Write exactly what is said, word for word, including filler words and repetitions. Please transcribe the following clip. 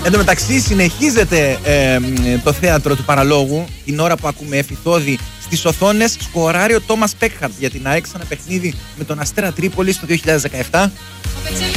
Εν τω μεταξύ συνεχίζεται ε, το θέατρο του παραλόγου την ώρα που ακούμε εφηθόδη στις οθόνες. Σκοράρει ο Τόμας Πέκχαρτ για την ΑΕΚ σε ένα παιχνίδι με τον Αστέρα Τρίπολης το δύο χιλιάδες δεκαεπτά.